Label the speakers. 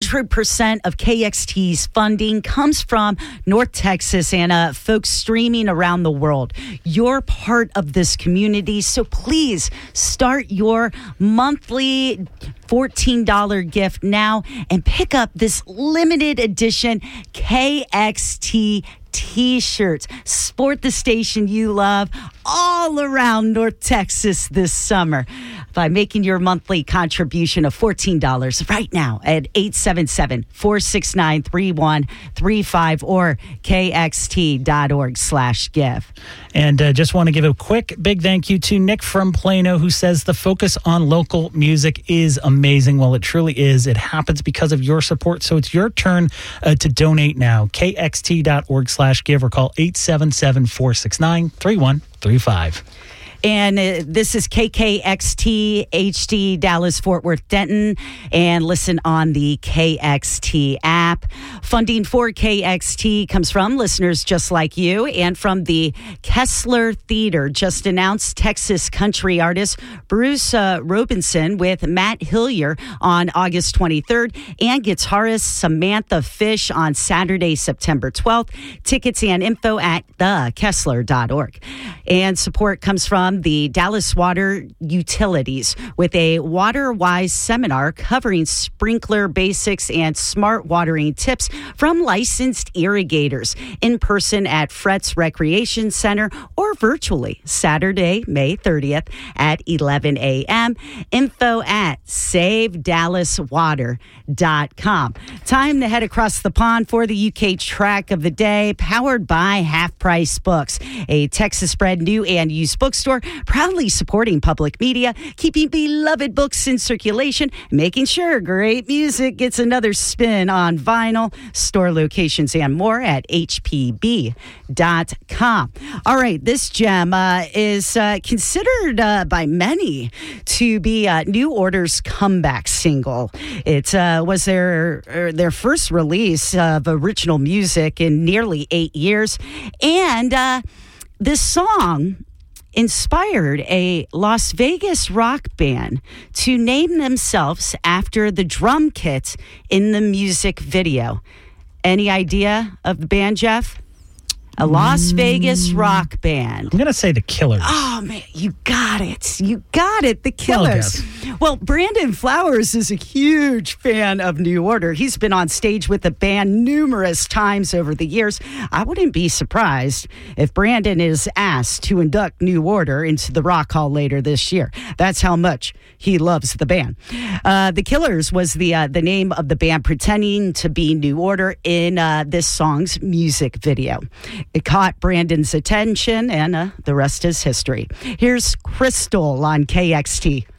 Speaker 1: 100% of KXT's funding comes from North Texas and folks streaming around the world. You're part of this community, so please start your monthly $14 gift now and pick up this limited edition KXT T-shirts. Sport the station you love all around North Texas this summer by making your monthly contribution of $14 right now at 877-469-3135 or kxt.org/give.
Speaker 2: And just want to give a quick big thank you to Nick from Plano, who says the focus on local music is amazing. Well, it truly is. It happens because of your support. So it's your turn to donate now. kxt.org/give or call 877-469-3135.
Speaker 1: And this is KKXT HD Dallas Fort Worth Denton, and listen on the KXT app. Funding for KXT comes from listeners just like you and from the Kessler Theater. Just announced Texas country artist Bruce Robinson with Matt Hillier on August 23rd and guitarist Samantha Fish on Saturday, September 12th. Tickets and info at thekessler.org. And support comes from the Dallas Water Utilities with a WaterWise seminar covering sprinkler basics and smart watering tips from licensed irrigators in person at Fretz Recreation Center or virtually Saturday, May 30th at 11 a.m. Info at SaveDallasWater.com. Time to head across the pond for the UK track of the day, powered by Half Price Books, a Texas-bred new and used bookstore proudly supporting public media, keeping beloved books in circulation, making sure great music gets another spin on vinyl. Store locations and more at hpb.com. All right, this gem is considered by many to be New Order's comeback single. It was their first release of original music in nearly 8 years, and this song inspired a Las Vegas rock band to name themselves after the drum kit in the music video. Any idea of the band, Jeff? A Las Vegas rock band.
Speaker 2: I'm going to say the Killers.
Speaker 1: Oh, man, you got it. You got it, the Killers. Well, Brandon Flowers is a huge fan of New Order. He's been on stage with the band numerous times over the years. I wouldn't be surprised if Brandon is asked to induct New Order into the Rock Hall later this year. That's how much he loves the band. The Killers was the name of the band pretending to be New Order in this song's music video. It caught Brandon's attention, and the rest is history. Here's Crystal on KXT.